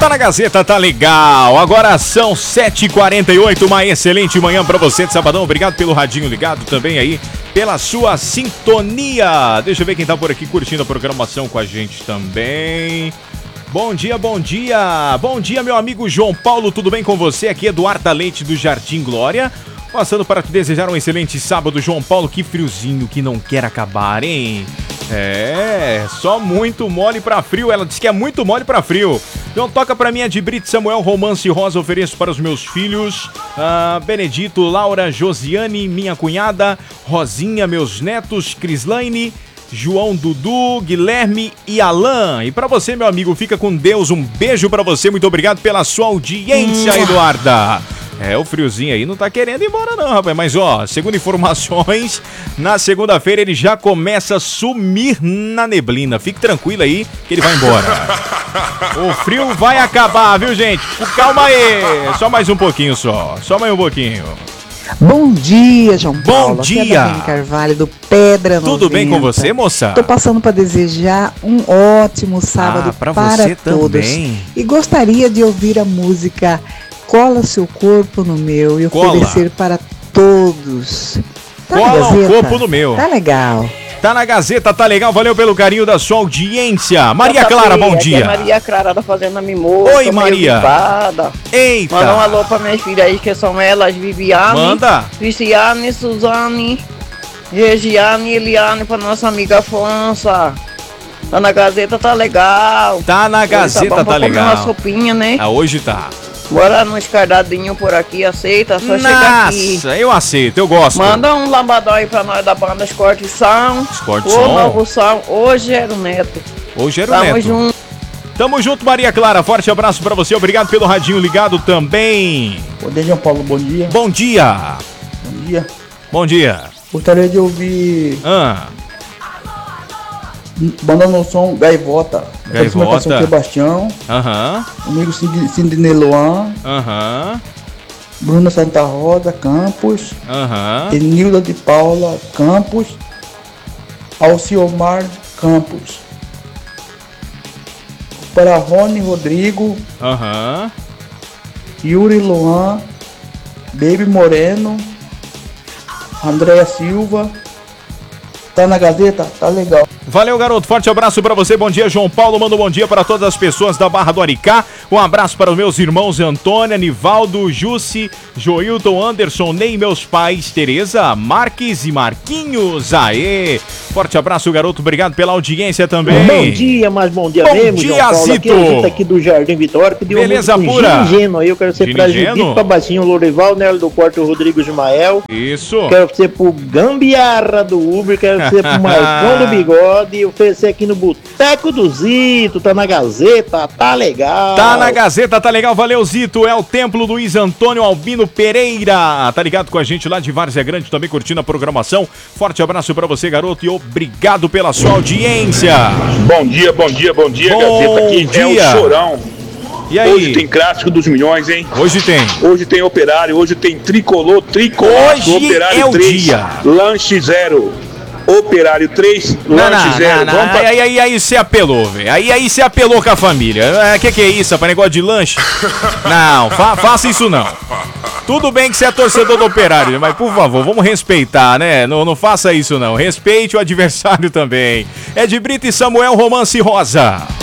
Tá na Gazeta, tá legal. Agora são 7h48, uma excelente manhã pra você de sabadão. Obrigado pelo radinho ligado também aí, pela sua sintonia. Deixa eu ver quem tá por aqui curtindo a programação com a gente também. Bom dia, bom dia. Bom dia, meu amigo João Paulo, tudo bem com você? Aqui é Eduardo Leite do Jardim Glória. Passando para te desejar um excelente sábado, João Paulo. Que friozinho que não quer acabar, hein? É, só muito mole pra frio. Ela disse que é muito mole pra frio. Então toca pra mim a de Brito Samuel, Romance Rosa. Ofereço para os meus filhos, Benedito, Laura, Josiane, minha cunhada, Rosinha, meus netos, Crislaine, João, Dudu, Guilherme e Alain. E pra você, meu amigo, fica com Deus. Um beijo pra você. Muito obrigado pela sua audiência, Eduarda. É, o friozinho aí não tá querendo ir embora não, rapaz. Mas, ó, segundo informações, na segunda-feira ele já começa a sumir na neblina. Fique tranquilo aí que ele vai embora. O frio vai acabar, viu, gente? Calma aí. Só mais um pouquinho só. Só mais um pouquinho. Bom dia, João Paulo. Bom dia. Aqui é a Dani Carvalho do Pedra 90. Tudo bem com você, moça? Tô passando para desejar um ótimo sábado pra para você todos. também. E gostaria de ouvir a música Cola Seu Corpo no Meu e oferecer para todos. Tá Cola na Gazeta? o corpo no meu. Tá legal. Tá na Gazeta, tá legal. Valeu pelo carinho da sua audiência. Maria Clara, bom dia. É Maria Clara da Fazenda Mimosa. Oi, Maria. Eita. Manda um alô pra minhas filhas aí, que são elas, Viviane, Manda. Cristiane, Suzane, Regiane e Eliane, pra nossa amiga Afonso. Tá na Gazeta, tá legal. Tá na Gazeta, tá legal. Uma sopinha, né? Hoje tá. Bora no escardadinho por aqui, aceita? Só chegar aqui. Nossa, eu aceito, eu gosto. Manda um lambadão aí pra nós da banda Escorte Som. Escorte Som. Som. Novo som. Hoje era o Neto. Hoje era o Tamo Neto. junto. Tamo junto, Maria Clara. Forte abraço pra você. Obrigado pelo radinho ligado também. Bom dia, João Paulo. Bom dia. Bom dia. Bom dia. Bom dia. Gostaria de ouvir banda no som Gaivota. Gaivota. Sebastião. Amigo Sidney Luan. Bruna Santa Rosa Campos. Enilda de Paula Campos. Alciomar Campos. Para Rony Rodrigo. Yuri Luan. Baby Moreno. Andréa Silva. Tá na Gazeta? Tá legal. Valeu, garoto. Forte abraço pra você. Bom dia, João Paulo. Manda um bom dia para todas as pessoas da Barra do Aricá. Um abraço para os meus irmãos Antônia, Nivaldo, Jussi, Joilton, Anderson, Ney, meus pais, Tereza, Marques e Marquinhos. Aê! Forte abraço, garoto. Obrigado pela audiência também. Bom dia, mas bom dia mesmo, Bom dia, João Paulo. Zito. Aqui é o Zito aqui do Jardim Vitória. Pediu Beleza uma música pura. com Gino aí. Eu quero ser pra Gino? Judito, pra Bacinho, Lorival, Nelo do Porto, Rodrigo Ismael. Isso. Quero ser pro Gambiarra do Uber. Quero ser pro Marcão do Bigode. Oferecer aqui no Boteco do Zito. Tá na Gazeta, tá legal. Tá na Gazeta, tá legal. Valeu, Zito. É o Templo Luiz Antônio Albino Pereira. Tá ligado com a gente lá de Várzea Grande, também curtindo a programação. Forte abraço pra você, garoto, e obrigado pela sua audiência. Bom dia, bom dia, bom dia. Gazeta aqui dia. É o Chorão. E aí? Hoje tem clássico dos milhões, hein? Hoje tem. Hoje tem Operário, hoje tem Tricolor, Hoje Operário é o 3, dia. Lanche 0. Operário 3, Lanche 0. Aí você apelou, velho. Aí você apelou com a família. Que é isso, rapaz? Negócio de lanche? Não, faça isso não. Tudo bem que você é torcedor do Operário, mas por favor, vamos respeitar, né? Não faça isso não. Respeite o adversário também. É de Brito e Samuel, Romance Rosa.